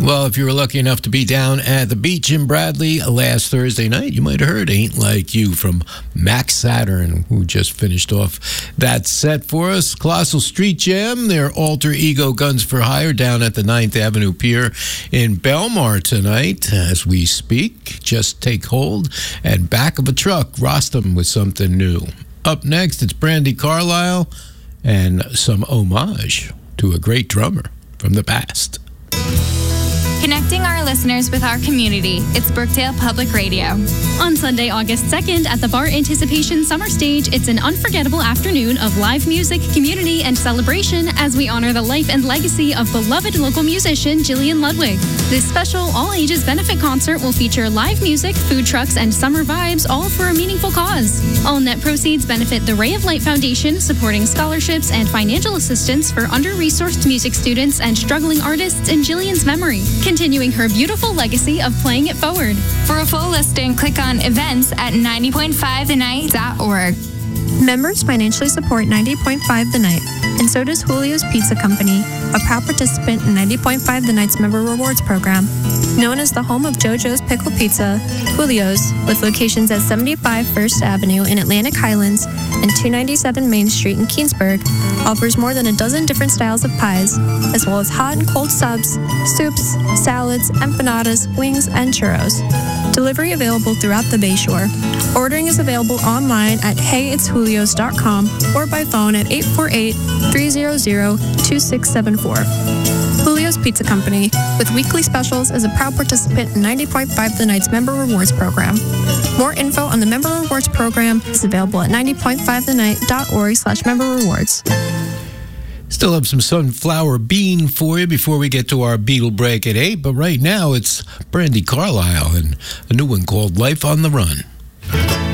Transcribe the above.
Well, if you were lucky enough to be down at the beach in Bradley last Thursday night, you might have heard Ain't Like You from Max Saturn, who just finished off that set for us. Colossal Street Jam, their alter ego Guns for Hire down at the 9th Avenue Pier in Belmar tonight as we speak. Just Take Hold and Back of a Truck, Rostam with something new. Up next, it's Brandi Carlile and some homage to a great drummer from the past. Connecting our listeners with our community. It's Brookdale Public Radio. On Sunday, August 2nd, at the Bar Anticipation Summer Stage, it's an unforgettable afternoon of live music, community, and celebration as we honor the life and legacy of beloved local musician Gillian Ludwig. This special all-ages benefit concert will feature live music, food trucks, and summer vibes, all for a meaningful cause. All net proceeds benefit the Ray of Light Foundation, supporting scholarships and financial assistance for under-resourced music students and struggling artists in Gillian's memory, continuing her beautiful legacy of playing it forward. For a full listing, click on events at 90.5thenight.org. Members financially support 90.5 The Night, and so does Julio's Pizza Company, a proud participant in 90.5 The Night's Member Rewards Program. Known as the home of JoJo's Pickle Pizza, Julio's, with locations at 75 First Avenue in Atlantic Highlands and 297 Main Street in Keansburg, offers more than a dozen different styles of pies, as well as hot and cold subs, soups, salads, empanadas, wings, and churros. Delivery available throughout the Bayshore. Ordering is available online at heyitsjulios.com or by phone at 848-300-2674. Julio's Pizza Company, with weekly specials, is a proud participant in 90.5 The Night's Member Rewards Program. More info on the Member Rewards Program is available at 90.5thenight.org/member rewards. Still have some Sunflower Bean for you before we get to our Beatle break at 8, but right now it's Brandi Carlile and a new one called Life on the Run.